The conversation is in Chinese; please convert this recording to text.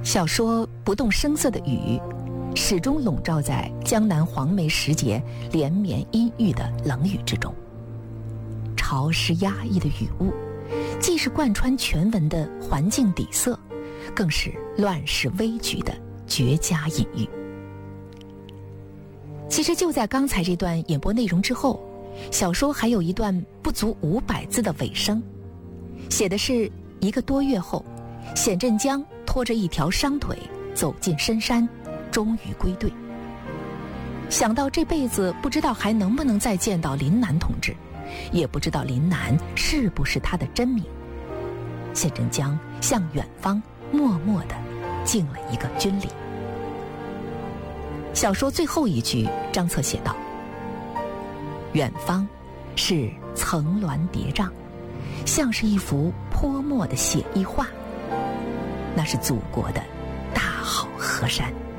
小说不动声色的雨，始终笼罩在江南黄梅时节连绵阴郁的冷雨之中。潮湿压抑的雨雾，既是贯穿全文的环境底色，更是乱世危局的绝佳隐喻。其实就在刚才这段演播内容之后，小说还有一段不足500字的尾声，写的是1个多月后，显振江拖着一条伤腿走进深山，终于归队。想到这辈子不知道还能不能再见到林南同志，也不知道林南是不是他的真名，显振江向远方默默地敬了一个军礼。小说最后一句，张策写道：远方是层峦叠嶂，像是一幅泼墨的写意画，那是祖国的大好河山。